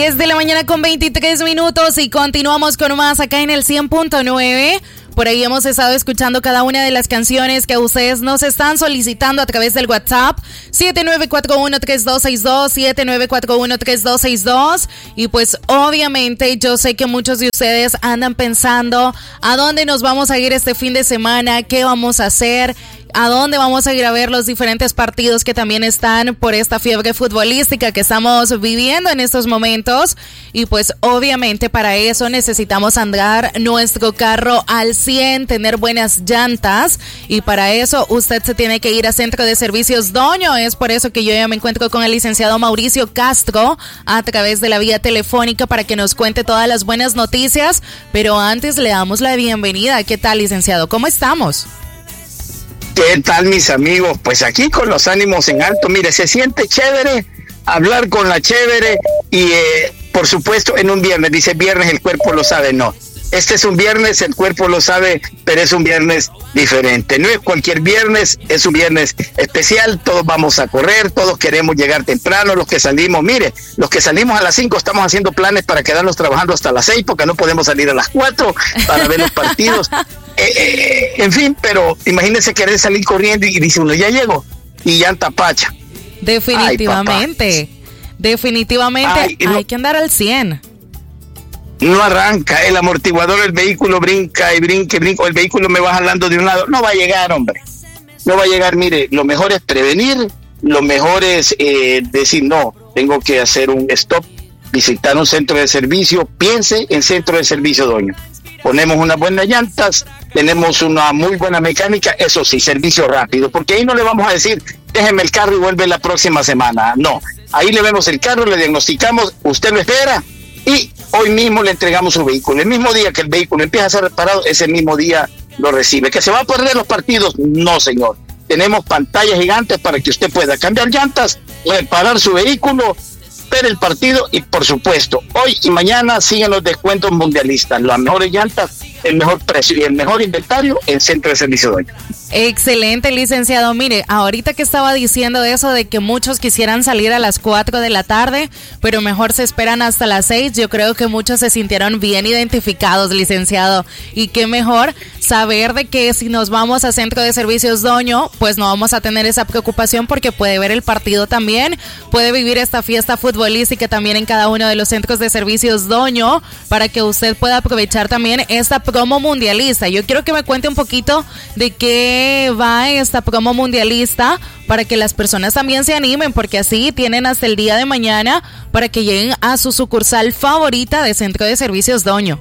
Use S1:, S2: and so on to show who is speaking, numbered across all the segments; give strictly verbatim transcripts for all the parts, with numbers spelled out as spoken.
S1: Es de la mañana con veintitrés minutos y continuamos con más acá en el cien punto nueve. Por ahí hemos estado escuchando cada una de las canciones que ustedes nos están solicitando a través del WhatsApp siete nueve cuatro uno tres dos seis dos, siete nueve cuatro uno tres dos seis dos. Y pues obviamente yo sé que muchos de ustedes andan pensando a dónde nos vamos a ir este fin de semana, qué vamos a hacer, a dónde vamos a ir a ver los diferentes partidos que también están por esta fiebre futbolística que estamos viviendo en estos momentos. Y pues obviamente para eso necesitamos andar nuestro carro al cien, tener buenas llantas, y para eso usted se tiene que ir a Centro de Servicios Doño. Es por eso que yo ya me encuentro con el licenciado Mauricio Castro a través de la vía telefónica para que nos cuente todas las buenas noticias, pero antes le damos la bienvenida. ¿Qué tal, licenciado? ¿Cómo estamos?
S2: ¿Qué tal, mis amigos? Pues aquí con los ánimos en alto. Mire, se siente chévere hablar con la chévere y eh, por supuesto en un viernes, dice viernes el cuerpo lo sabe, no. Este es un viernes, el cuerpo lo sabe, pero es un viernes diferente. No es cualquier viernes, es un viernes especial. Todos vamos a correr, todos queremos llegar temprano. Los que salimos, mire, los que salimos a las cinco estamos haciendo planes para quedarnos trabajando hasta las seis, porque no podemos salir a las cuatro para ver los partidos. Eh, eh, en fin, pero imagínense querer salir corriendo y dice uno, ya llego, y llanta pacha.
S1: Definitivamente, Ay, definitivamente Ay, no, hay que andar al cien.
S2: No arranca, el amortiguador, el vehículo brinca y brinca y brinca, el vehículo me va jalando de un lado, no va a llegar, hombre, no va a llegar. Mire, lo mejor es prevenir, lo mejor es eh, decir, no, tengo que hacer un stop, visitar un centro de servicio. Piense en Centro de Servicio Doño. Ponemos unas buenas llantas, tenemos una muy buena mecánica, eso sí, servicio rápido, porque ahí no le vamos a decir, déjeme el carro y vuelve la próxima semana. No, ahí le vemos el carro, le diagnosticamos, usted lo espera y hoy mismo le entregamos su vehículo. El mismo día que el vehículo empieza a ser reparado, ese mismo día lo recibe. ¿Que se va a perder los partidos? No, señor. Tenemos pantallas gigantes para que usted pueda cambiar llantas, reparar su vehículo, ver el partido y por supuesto hoy y mañana siguen los descuentos mundialistas, las mejores llantas, el mejor precio y el mejor inventario en Centro de Servicio Doño.
S1: Excelente, licenciado. Mire, ahorita que estaba diciendo eso de que muchos quisieran salir a las cuatro de la tarde, pero mejor se esperan hasta las seis, yo creo que muchos se sintieron bien identificados, licenciado. Y qué mejor saber de que si nos vamos a Centro de Servicios Doño, pues no vamos a tener esa preocupación porque puede ver el partido también, puede vivir esta fiesta futbolística también en cada uno de los centros de servicios Doño, para que usted pueda aprovechar también esta promo mundialista. Yo quiero que me cuente un poquito de qué va esta promo mundialista para que las personas también se animen, porque así tienen hasta el día de mañana para que lleguen a su sucursal favorita de Centro de Servicios Doño.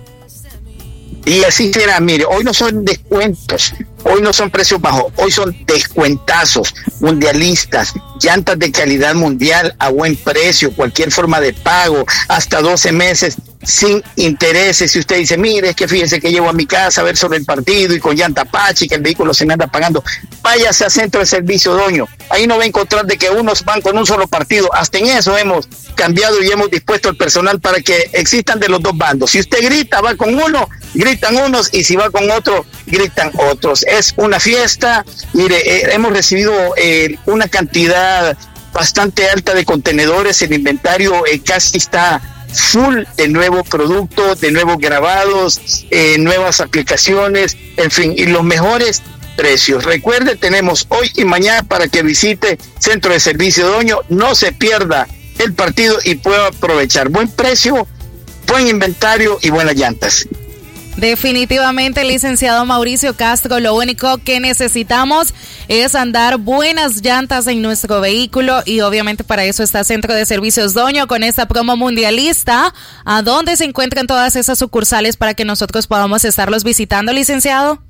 S2: Y así será. Mire, hoy no son descuentos, hoy no son precios bajos, hoy son descuentazos mundialistas, llantas de calidad mundial a buen precio, cualquier forma de pago, hasta doce meses sin intereses. Si usted dice, mire, es que fíjese que llevo a mi casa a ver sobre el partido y con llanta Pachi, que el vehículo se me anda pagando, váyase a Centro de Servicio Doño. Ahí no va a encontrar de que unos van con un solo partido. Hasta en eso hemos cambiado y hemos dispuesto el personal para que existan de los dos bandos. Si usted grita, va con uno, gritan unos, y si va con otro, gritan otros. Es una fiesta. Mire, eh, hemos recibido eh, una cantidad bastante alta de contenedores. El inventario eh, casi está full de nuevo producto, de nuevos grabados, eh, nuevas aplicaciones, en fin, y los mejores precios. Recuerde, tenemos hoy y mañana para que visite Centro de Servicio Doño, no se pierda el partido y pueda aprovechar buen precio, buen inventario y buenas llantas.
S1: Definitivamente, licenciado Mauricio Castro, lo único que necesitamos es andar buenas llantas en nuestro vehículo y obviamente para eso está Centro de Servicios Doño con esta promo mundialista. ¿A dónde se encuentran todas esas sucursales para que nosotros podamos estarlos visitando, licenciado?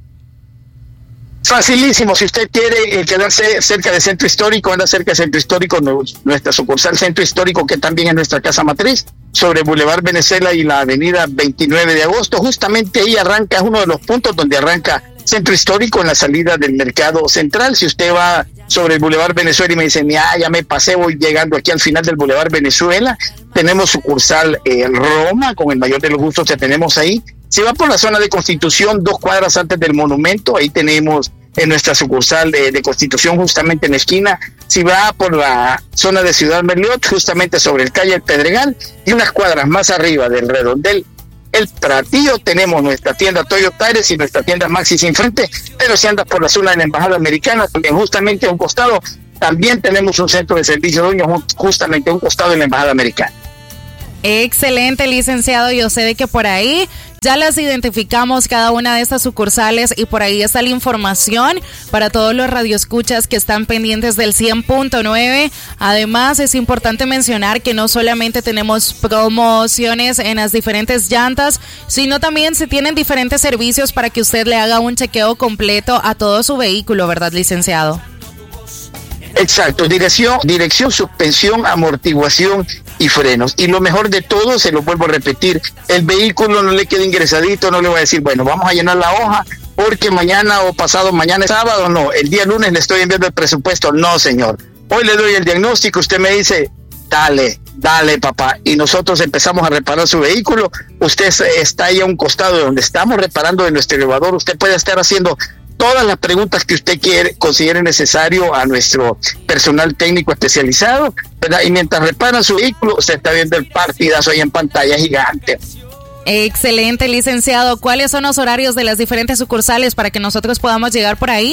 S2: Facilísimo, si usted quiere eh, quedarse cerca de Centro Histórico, anda cerca de Centro Histórico, nuestra sucursal Centro Histórico, que también es nuestra casa matriz, sobre Boulevard Venezuela y la avenida veintinueve de agosto, justamente ahí arranca, es uno de los puntos donde arranca Centro Histórico en la salida del Mercado Central. Si usted va sobre el Boulevard Venezuela y me dice, ah, ya me pasé, voy llegando aquí al final del Boulevard Venezuela, tenemos sucursal en eh, Roma, con el mayor de los gustos que tenemos ahí. Si va por la zona de Constitución, dos cuadras antes del monumento, ahí tenemos en nuestra sucursal de, de Constitución, justamente en la esquina. Si va por la zona de Ciudad Merliot, justamente sobre el calle El Pedregal, y unas cuadras más arriba del redondel El Pratillo, tenemos nuestra tienda Toyo Tires y nuestra tienda Maxi Sin Frente. Pero si andas por la zona de la Embajada Americana, también justamente a un costado, también tenemos un centro de servicio doño, justamente a un costado de la Embajada Americana.
S1: Excelente, licenciado. Yo sé de que por ahí ya las identificamos cada una de estas sucursales y por ahí está la información para todos los radioescuchas que están pendientes del cien punto nueve. Además, es importante mencionar que no solamente tenemos promociones en las diferentes llantas, sino también se tienen diferentes servicios para que usted le haga un chequeo completo a todo su vehículo, ¿verdad, licenciado?
S2: Exacto, dirección, dirección, suspensión, amortiguación y frenos. Y lo mejor de todo, se lo vuelvo a repetir, el vehículo no le queda ingresadito, no le voy a decir, bueno, vamos a llenar la hoja porque mañana o pasado mañana es sábado, no, el día lunes le estoy enviando el presupuesto, no señor. Hoy le doy el diagnóstico, usted me dice, dale, dale papá, y nosotros empezamos a reparar su vehículo. Usted está ahí a un costado de donde estamos reparando de nuestro elevador, usted puede estar haciendo todas las preguntas que usted quiere, considere necesario a nuestro personal técnico especializado, ¿verdad? Y mientras repara su vehículo, usted está viendo el partidazo ahí en pantalla gigante.
S1: Excelente, licenciado. ¿Cuáles son los horarios de las diferentes sucursales para que nosotros podamos llegar por ahí?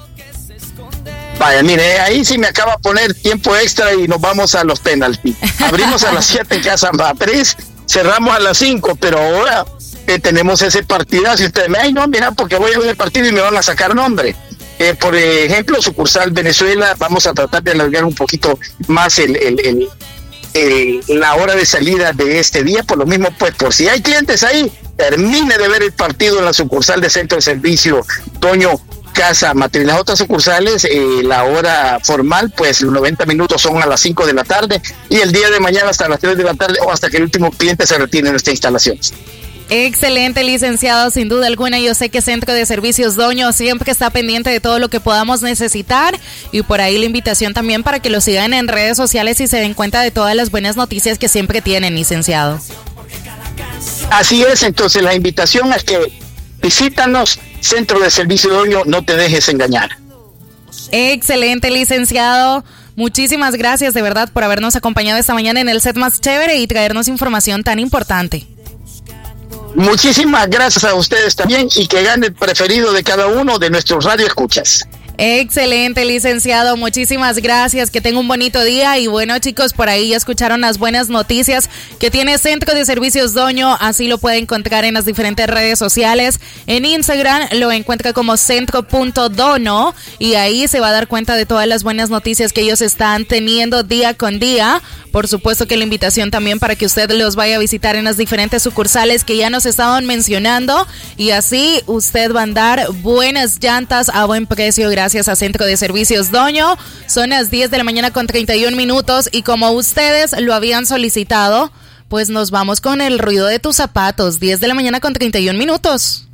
S2: Vaya, mire, ahí sí me acaba de poner tiempo extra y nos vamos a los penaltis. Abrimos a las siete en Casa Matriz, cerramos a las cinco, pero ahora Eh, tenemos ese partidazo y ustedes me ay no, mira, porque voy a ver el partido y me van a sacar nombre. Eh, por ejemplo, sucursal Venezuela, vamos a tratar de alargar un poquito más el, el, el, el, la hora de salida de este día, por lo mismo, pues por si hay clientes ahí, termine de ver el partido en la sucursal de Centro de Servicio Toño Casa Matriz. Las otras sucursales, eh, la hora formal, pues los noventa minutos son a las cinco de la tarde y el día de mañana hasta las tres de la tarde o hasta que el último cliente se retire en nuestra instalación.
S1: Excelente, licenciado, sin duda alguna. Yo sé que Centro de Servicios Doño siempre está pendiente de todo lo que podamos necesitar y por ahí la invitación también para que lo sigan en redes sociales y se den cuenta de todas las buenas noticias que siempre tienen, licenciado.
S2: Así es, entonces la invitación es que visítanos, Centro de Servicios Doño, no te dejes engañar.
S1: Excelente, licenciado. Muchísimas gracias de verdad por habernos acompañado esta mañana en el set más chévere y traernos información tan importante.
S2: Muchísimas gracias a ustedes también y que gane el preferido de cada uno de nuestros radioescuchas.
S1: Excelente, licenciado, muchísimas gracias, que tenga un bonito día y bueno chicos, por ahí ya escucharon las buenas noticias que tiene Centro de Servicios Doño, así lo puede encontrar en las diferentes redes sociales, en Instagram lo encuentra como centro punto dono y ahí se va a dar cuenta de todas las buenas noticias que ellos están teniendo día con día. Por supuesto que la invitación también para que usted los vaya a visitar en las diferentes sucursales que ya nos estaban mencionando y así usted va a andar buenas llantas a buen precio gracias a Centro de Servicios Doño. Son las diez de la mañana con treinta y un minutos y como ustedes lo habían solicitado, pues nos vamos con el ruido de tus zapatos, diez de la mañana con treinta y un minutos.